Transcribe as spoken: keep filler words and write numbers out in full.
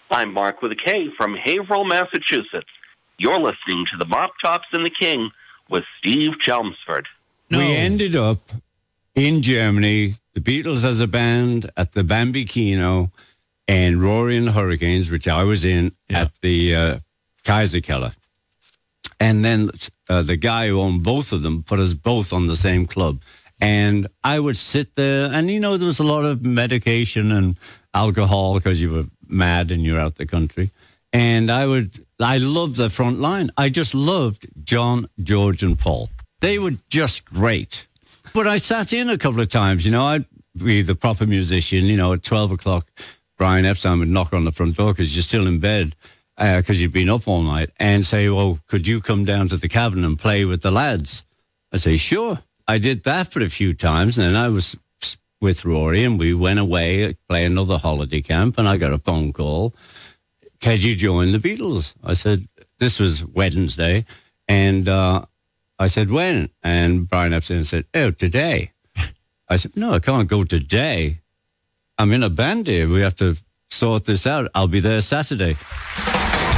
I'm Mark with a K from Haverhill, Massachusetts. You're listening to the Mop Tops and the King with Steve Chelmsford. No. We ended up in Germany, the Beatles as a band at the Bambino, and Rory and the Hurricanes, which I was in, yeah. at the uh, Kaiserkeller. And then uh, the guy who owned both of them put us both on the same club. And I would sit there, and, you know, there was a lot of medication and alcohol because you were mad and you're out the country. And I would, I loved the front line. I just loved John, George, and Paul. They were just great. But I sat in a couple of times, you know, I'd be the proper musician, you know, at twelve o'clock, Brian Epstein would knock on the front door because you're still in bed because uh, you've been up all night, and say, well, could you come down to the cabin and play with the lads? I say, sure. I did that for a few times, and then I was with Rory, and we went away, play another holiday camp, and I got a phone call. Can you join the Beatles? I said, this was Wednesday, and uh, I said, when? And Brian Epstein said, oh, today. I said, no, I can't go today. I'm in a band here. We have to sort this out. I'll be there Saturday.